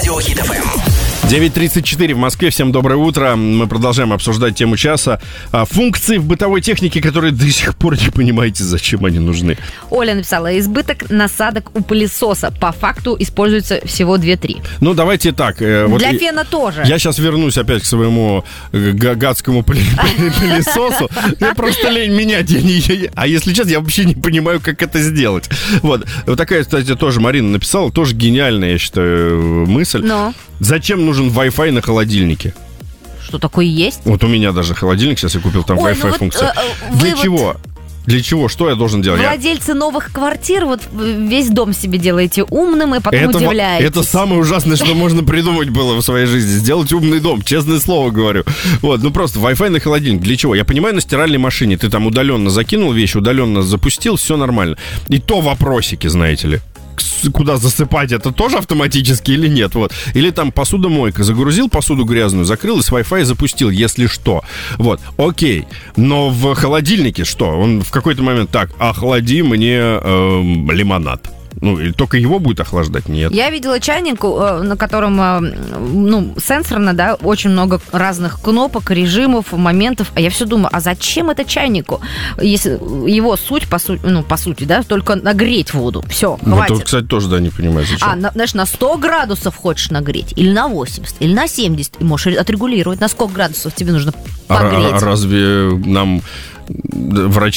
Радиохит FM. 9:34 в Москве. Всем доброе утро. Мы продолжаем обсуждать тему часа. Функции в бытовой технике, которые до сих пор не понимаете, зачем они нужны. Оля написала: избыток насадок у пылесоса. По факту используется всего 2-3. Ну, давайте так. Для фена тоже. Я сейчас вернусь опять к своему гадскому пылесосу. Мне просто лень менять. А если честно, я вообще не понимаю, как это сделать. Вот такая, кстати, тоже Марина написала. Тоже гениальная, я считаю, мысль. Но. Зачем нужен Wi-Fi на холодильнике? Что такое есть? Вот у меня даже холодильник, сейчас я купил, там Wi-Fi функция. Для чего? Для чего? Что я должен делать? Владельцы новых квартир, вот весь дом себе делаете умным и потом удивляетесь. Это самое ужасное, что можно придумать было в своей жизни. Сделать умный дом, честное слово говорю. Вот, ну просто Wi-Fi на холодильник. Для чего? Я понимаю, на стиральной машине ты там удаленно закинул вещи, удаленно запустил, все нормально. И то вопросики, знаете ли. Куда засыпать, это тоже автоматически или нет? Вот. Или там посудомойка, загрузил посуду грязную, закрыл и с Wi-Fi запустил, если что. Вот, окей. Но в холодильнике что? Он в какой-то момент так: охлади мне лимонад. Ну, или только его будет охлаждать? Нет. Я видела чайник, на котором, сенсорно, да, очень много разных кнопок, режимов, моментов. А я все думаю, а зачем это чайнику? Если его суть, по сути, да, только нагреть воду. Все, хватит. Вот, кстати, тоже, да, не понимаю, зачем. Знаешь, на 100 градусов хочешь нагреть, или на 80, или на 70. И можешь отрегулировать, на сколько градусов тебе нужно погреть. Разве нам... врачи